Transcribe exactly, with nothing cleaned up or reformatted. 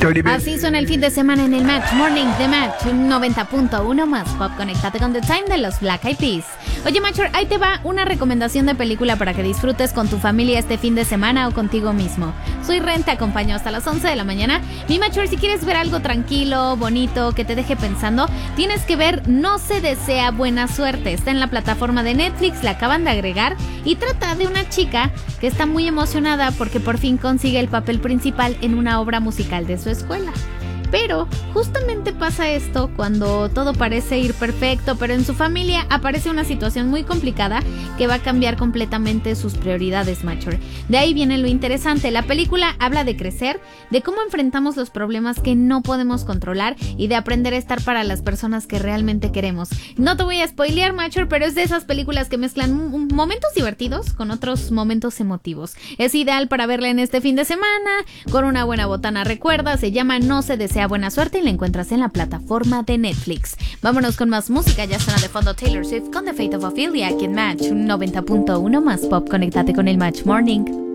Así suena el fin de semana en el Match Morning de Match noventa punto uno más pop. Conéctate con The Time de los Black Eyed Peas. Oye, Matcher, ahí te va una recomendación de película para que disfrutes con tu familia este fin de semana o contigo mismo. Soy Ren, te acompaño hasta las once de la mañana. Mi Matcher, si quieres ver algo tranquilo, bonito, que te deje pensando, tienes que ver No se desea buena suerte. Está en la plataforma de Netflix, la acaban de agregar y trata de una chica que está muy emocionada porque por fin consigue el papel principal en una obra musical de su escuela. Pero justamente pasa esto cuando todo parece ir perfecto, pero en su familia aparece una situación muy complicada que va a cambiar completamente sus prioridades, Matcher. De ahí viene lo interesante. La película habla de crecer, de cómo enfrentamos los problemas que no podemos controlar y de aprender a estar para las personas que realmente queremos. No te voy a spoilear, Matcher, pero es de esas películas que mezclan momentos divertidos con otros momentos emotivos. Es ideal para verla en este fin de semana, con una buena botana. Recuerda, se llama No se desea buena suerte y la encuentras en la plataforma de Netflix. Vámonos con más música. Ya suena de fondo Taylor Swift con The Fate of Ophelia aquí en Match noventa punto uno más pop. Conéctate con el Match Morning.